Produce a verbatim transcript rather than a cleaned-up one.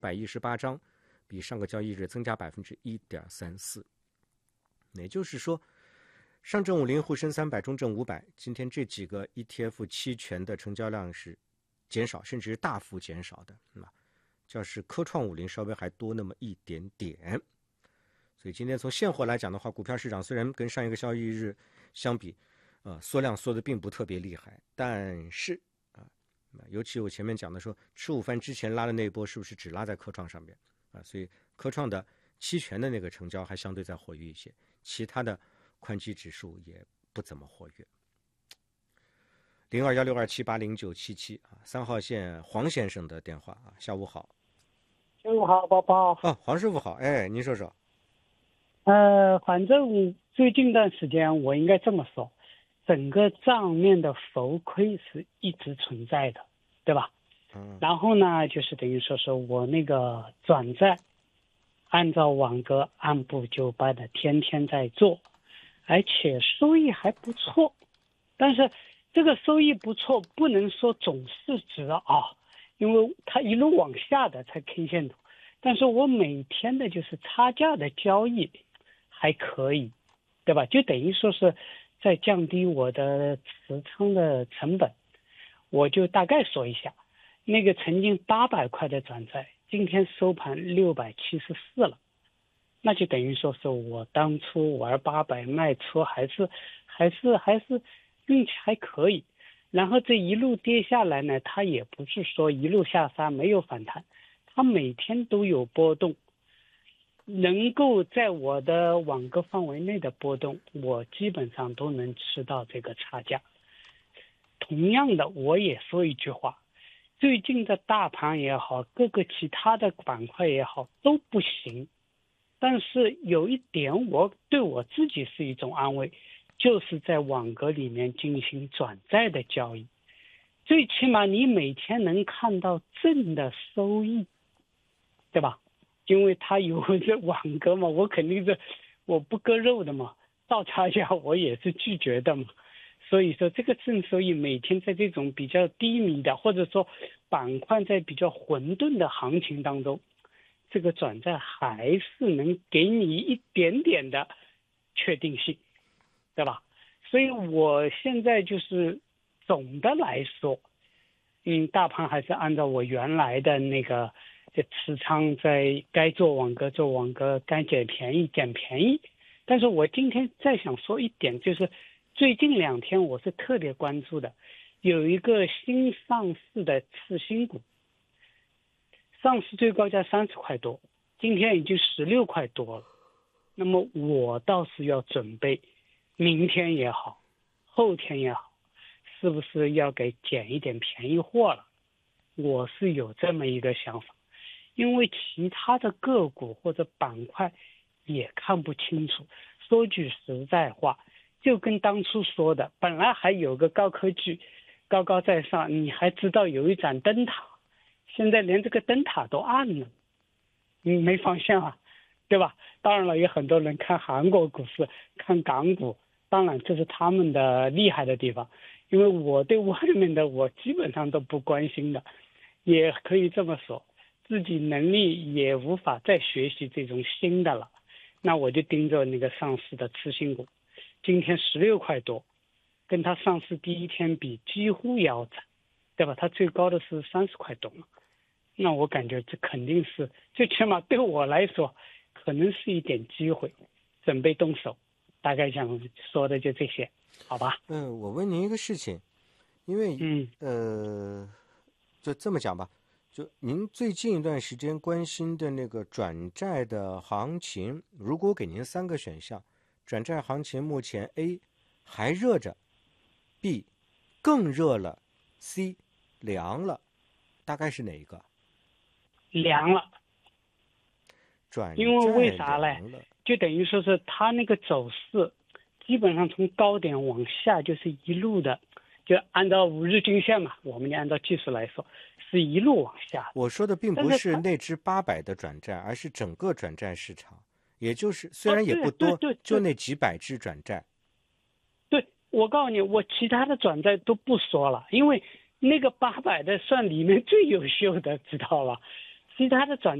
百一十八张，比上个交易日增加百分之一点三四。也就是说，上证五零、沪深三百、中证五百，今天这几个 E T F 期权的成交量是减少，甚至大幅减少的。那就是科创五零稍微还多那么一点点。所以今天从现货来讲的话，股票市场虽然跟上一个交易日相比，呃，缩量缩的并不特别厉害，但是啊、呃，尤其我前面讲的说，吃午饭之前拉的那一波是不是只拉在科创上面啊、呃？所以科创的期权的那个成交还相对再活跃一些，其他的宽基指数也不怎么活跃。零二幺六二七八零九七七啊，三号线黄先生的电话啊，下午好。 下午好，宝宝。 哦，黄师傅好，哎，您说说。 呃，反正最近一段时间，我应该这么说，整个账面的浮亏是一直存在的，对吧？ 嗯。 然后呢，就是等于说是我那个转债，按照网格按部就班的天天在做，而且收益还不错。但是这个收益不错，不能说总市值啊，因为它一路往下的才 K 线图。但是我每天的就是差价的交易还可以，对吧？就等于说是在降低我的持仓的成本。我就大概说一下，那个曾经八百块的转债，今天收盘六百七十四了，那就等于说是我当初玩八百卖出还是还是还是运气还可以。然后这一路跌下来呢，它也不是说一路下杀没有反弹，它每天都有波动，能够在我的网格范围内的波动，我基本上都能吃到这个差价。同样的，我也说一句话，最近的大盘也好，各个其他的板块也好都不行，但是有一点我对我自己是一种安慰，就是在网格里面进行转债的交易，最起码你每天能看到正的收益，对吧？因为它有这网格嘛，我肯定是我不割肉的嘛，到差价我也是拒绝的嘛。所以说这个正收益每天在这种比较低迷的，或者说板块在比较混沌的行情当中，这个转债还是能给你一点点的确定性，对吧？所以我现在就是总的来说，嗯，大盘还是按照我原来的那个这持仓，在该做网格做网格，该捡便宜捡便宜。但是我今天再想说一点，就是最近两天我是特别关注的，有一个新上市的次新股，上市最高价三十块多，今天已经十六块多了。那么我倒是要准备明天也好，后天也好，是不是要给捡一点便宜货了？我是有这么一个想法，因为其他的个股或者板块也看不清楚。说句实在话，就跟当初说的，本来还有个高科技高高在上，你还知道有一盏灯塔，现在连这个灯塔都暗了，你没发现啊？对吧？当然了，有很多人看韩国股市，看港股，当然这是他们的厉害的地方，因为我对外面的我基本上都不关心的，也可以这么说，自己能力也无法再学习这种新的了。那我就盯着那个上市的次新股，今天十六块多，跟它上市第一天比几乎腰斩，对吧？它最高的是三十块多嘛，那我感觉这肯定是，最起码对我来说，可能是一点机会，准备动手。大概想说的就这些，好吧？ 嗯，我问您一个事情，因为嗯呃，就这么讲吧，就您最近一段时间关心的那个转债的行情，如果给您三个选项，转债行情目前 A 还热着 ，B 更热了 ，C 凉了，大概是哪一个？ 凉了。 转因为为啥呢？ 凉了， 就等于说是它那个走势，基本上从高点往下就是一路的，就按照五日均线嘛，我们按照技术来说，是一路往下。 我说的并不但是它是那只八百的转债，而是整个转债市场，也就是虽然也不多， 哦、对对对就那几百只转债。 对，我告诉你，我其他的转债都不说了，因为那个八百的算里面最优秀的，知道吧？ 其他的转